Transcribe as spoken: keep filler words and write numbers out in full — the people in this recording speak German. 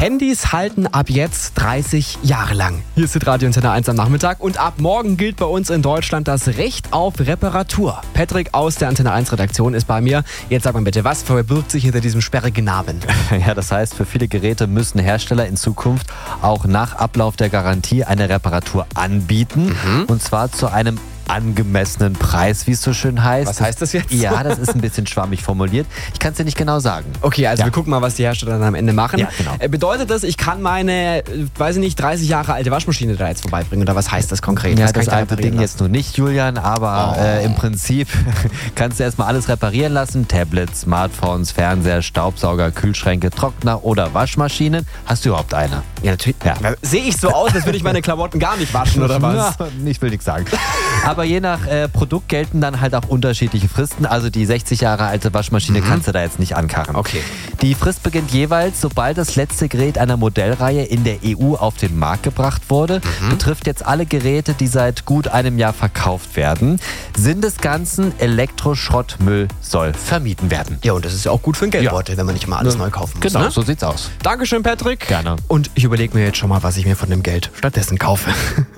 Handys halten ab jetzt dreißig Jahre lang. Hier ist Radio Antenne eins am Nachmittag und ab morgen gilt bei uns in Deutschland das Recht auf Reparatur. Patrick aus der Antenne eins Redaktion ist bei mir. Jetzt sag mal bitte, was verbirgt sich hinter diesem sperrigen Namen? Ja, das heißt, für viele Geräte müssen Hersteller in Zukunft auch nach Ablauf der Garantie eine Reparatur anbieten. Mhm. Und zwar zu einem angemessenen Preis, wie es so schön heißt. Was heißt das jetzt? Ja, das ist ein bisschen schwammig formuliert. Ich kann es dir nicht genau sagen. Okay, also ja. wir gucken mal, was die Hersteller dann am Ende machen. Ja, genau. Bedeutet das, ich kann meine, weiß ich nicht, dreißig Jahre alte Waschmaschine da jetzt vorbeibringen? Oder was heißt das konkret? Ja, was das alte Ding jetzt nur nicht, Julian, aber oh. äh, im Prinzip kannst du erstmal alles reparieren lassen. Tablets, Smartphones, Fernseher, Staubsauger, Kühlschränke, Trockner oder Waschmaschinen. Hast du überhaupt eine? Ja, natürlich. Ja. Sehe ich so aus, als würde ich meine Klamotten gar nicht waschen, oder was? Na, ich will nichts sagen. Aber je nach äh, Produkt gelten dann halt auch unterschiedliche Fristen. Also die sechzig Jahre alte Waschmaschine mhm. kannst du da jetzt nicht ankarren. Okay. Die Frist beginnt jeweils, sobald das letzte Gerät einer Modellreihe in der E U auf den Markt gebracht wurde. Mhm. Betrifft jetzt alle Geräte, die seit gut einem Jahr verkauft werden. Sinn des Ganzen, Elektroschrottmüll soll vermieden werden. Ja, und das ist ja auch gut für den Geldbeutel, ja. wenn man nicht mal alles ja. neu kaufen muss. Genau, ne? so sieht's aus. Dankeschön, Patrick. Gerne. Und ich überlege mir jetzt schon mal, was ich mir von dem Geld stattdessen kaufe.